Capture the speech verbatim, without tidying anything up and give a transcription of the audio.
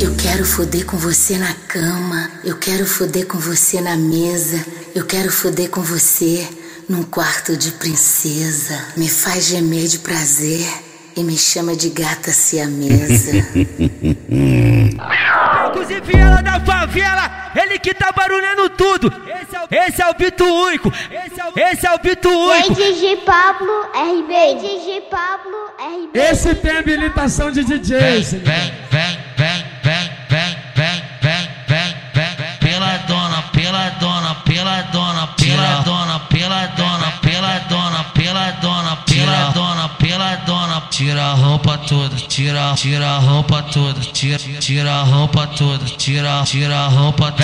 Eu quero foder com você na cama, eu quero foder com você na mesa, eu quero foder com você num quarto de princesa. Me faz gemer de prazer e me chama de gata siamesa. Inclusive ela da favela, ele que tá barulhando tudo. Esse é o, esse é o Bito Único. Esse é o, esse é o Bito Único. D J Pablo R B. D J Pablo R B. Esse tem habilitação de D J. Vem, vem, vem, vem, vem, vem, vem, vem, vem, vem, pela dona, pela dona, pela dona, pela dona, pela dona, pela dona, pela dona, pela dona, pela dona, tira a roupa toda, tira, tira a roupa toda, tira, tira a roupa toda, tira, tira a roupa